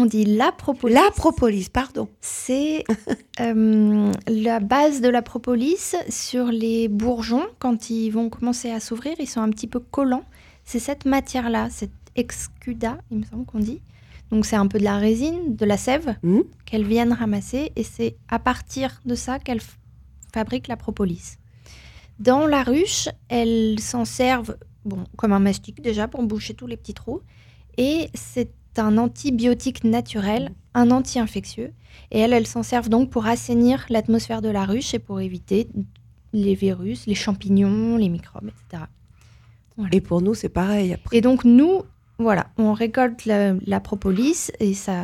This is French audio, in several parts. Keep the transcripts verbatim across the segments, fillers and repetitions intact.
on dit la propolis. La propolis, pardon. C'est euh, la base de la propolis sur les bourgeons. Quand ils vont commencer à s'ouvrir, ils sont un petit peu collants. C'est cette matière-là, cette excuda, il me semble qu'on dit. Donc c'est un peu de la résine, de la sève Mmh. qu'elles viennent ramasser. Et c'est à partir de ça qu'elles f- fabriquent la propolis. Dans la ruche, elles s'en servent bon, comme un mastic déjà pour boucher tous les petits trous. Et c'est un antibiotique naturel, un anti-infectieux. Et elles, elles s'en servent donc pour assainir l'atmosphère de la ruche et pour éviter les virus, les champignons, les microbes, et cetera. Voilà. Et pour nous, c'est pareil après. Et donc nous, voilà, on récolte la, la propolis et ça,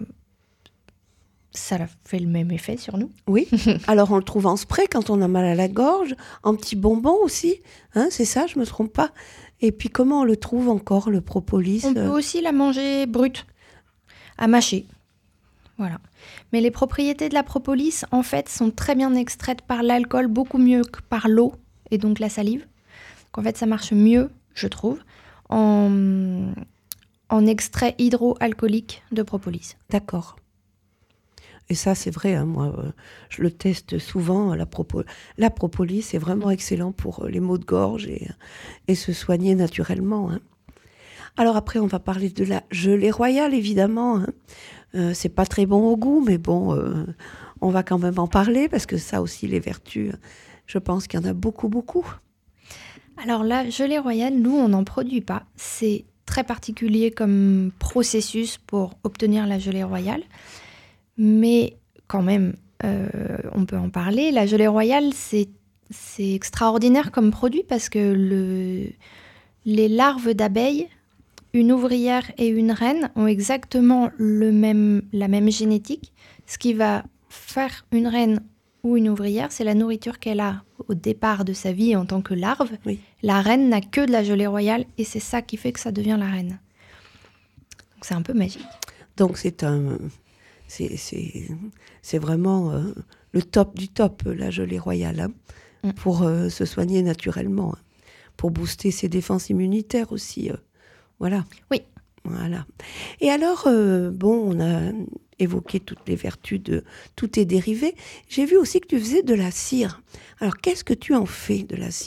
ça fait le même effet sur nous. Oui. Alors, on le trouve en spray quand on a mal à la gorge, en petits bonbons aussi. Hein, c'est ça, je me trompe pas. Et puis, comment on le trouve encore, le propolis? On peut aussi la manger brute, à mâcher. Voilà. Mais les propriétés de la propolis, en fait, sont très bien extraites par l'alcool, beaucoup mieux que par l'eau et donc la salive. Donc, en fait, ça marche mieux, je trouve, en, en extrait hydroalcoolique de propolis. D'accord. Et ça, c'est vrai, hein, moi, euh, je le teste souvent. La, propo- la propolis, c'est vraiment excellent pour euh, les maux de gorge et, et se soigner naturellement. Hein. Alors après, on va parler de la gelée royale, évidemment. Hein. Euh, c'est pas très bon au goût, mais bon, euh, on va quand même en parler parce que ça aussi, les vertus, je pense qu'il y en a beaucoup, beaucoup. Alors la gelée royale, nous, on n'en produit pas. C'est très particulier comme processus pour obtenir la gelée royale. Mais quand même, euh, on peut en parler. La gelée royale, c'est, c'est extraordinaire comme produit parce que le, les larves d'abeilles, une ouvrière et une reine, ont exactement le même, la même génétique. Ce qui va faire une reine ou une ouvrière, c'est la nourriture qu'elle a au départ de sa vie en tant que larve. Oui. La reine n'a que de la gelée royale et c'est ça qui fait que ça devient la reine. Donc c'est un peu magique. Donc c'est un... C'est, c'est, c'est vraiment euh, le top du top, la gelée royale, hein, mm. pour euh, se soigner naturellement, hein, pour booster ses défenses immunitaires aussi. Euh, voilà. Oui. Voilà. Et alors, euh, bon, on a évoqué toutes les vertus de tous tes dérivés. J'ai vu aussi que tu faisais de la cire. Alors, qu'est-ce que tu en fais de la cire ?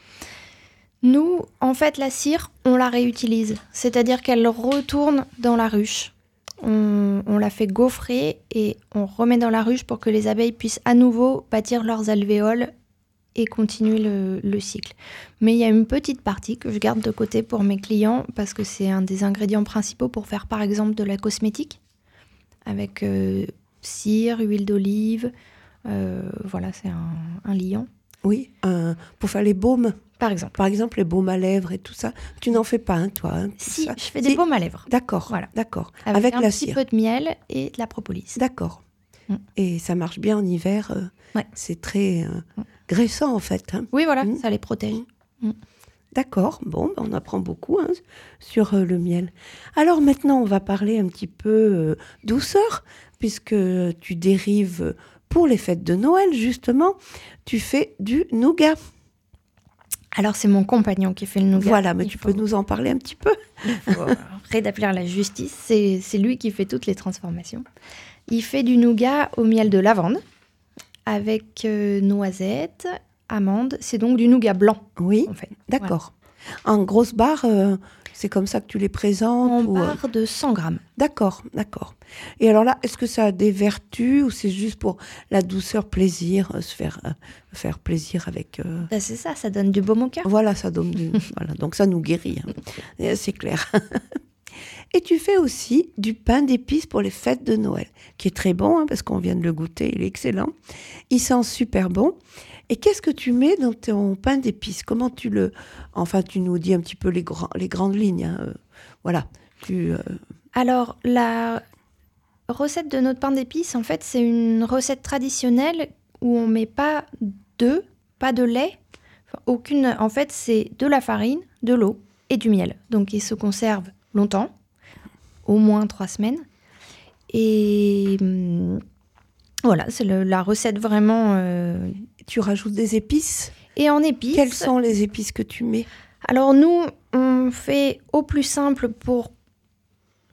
Nous, en fait, la cire, on la réutilise. C'est-à-dire qu'elle retourne dans la ruche. On, on la fait gaufrer et on remet dans la ruche pour que les abeilles puissent à nouveau bâtir leurs alvéoles et continuer le, le cycle. Mais il y a une petite partie que je garde de côté pour mes clients parce que c'est un des ingrédients principaux pour faire par exemple de la cosmétique avec euh, cire, huile d'olive, euh, voilà, c'est un, un liant. Oui, euh, pour faire les baumes. Par exemple. Par exemple, les baumes à lèvres et tout ça. Tu n'en fais pas, hein, toi hein, Si, ça. je fais si. des baumes à lèvres. D'accord, voilà. d'accord. Avec, Avec un la petit cire. peu de miel et de la propolis. D'accord. Mm. Et ça marche bien en hiver. Euh, ouais. C'est très euh, mm. graissant, en fait. Hein. Oui, voilà, mm. ça les protège. Mm. D'accord. Bon, on apprend beaucoup hein, sur euh, le miel. Alors maintenant, on va parler un petit peu euh, douceur, puisque tu dérives pour les fêtes de Noël, justement. Tu fais du nougat. Alors, c'est mon compagnon qui fait le nougat. Voilà, mais il tu faut... peux nous en parler un petit peu. Il faut rétablir la justice. C'est, c'est lui qui fait toutes les transformations. Il fait du nougat au miel de lavande avec euh, noisettes, amandes. C'est donc du nougat blanc. Oui, en fait. D'accord. Voilà. En grosse barre, euh, c'est comme ça que tu les présentes En ou... barre de cent grammes. D'accord, d'accord. Et alors là, est-ce que ça a des vertus ou c'est juste pour la douceur, plaisir, euh, se faire, euh, faire plaisir avec... Euh... Ben c'est ça, ça donne du baume au cœur. Voilà, ça donne du... voilà, donc ça nous guérit, hein. C'est clair. Et tu fais aussi du pain d'épices pour les fêtes de Noël, qui est très bon, hein, parce qu'on vient de le goûter, il est excellent. Il sent super bon. Et qu'est-ce que tu mets dans ton pain d'épices ? Comment tu le... Enfin, tu nous dis un petit peu les, grands, les grandes lignes. Hein, euh, voilà. Tu, euh... Alors, la recette de notre pain d'épices, en fait, c'est une recette traditionnelle où on ne met pas d'œufs, pas de lait. Enfin, aucune... En fait, c'est de la farine, de l'eau et du miel. Donc, il se conserve longtemps, au moins trois semaines. Et hum, voilà, c'est le, la recette vraiment... Euh... Tu rajoutes des épices ? Et en épices... Quelles sont les épices que tu mets ? Alors nous, on fait au plus simple pour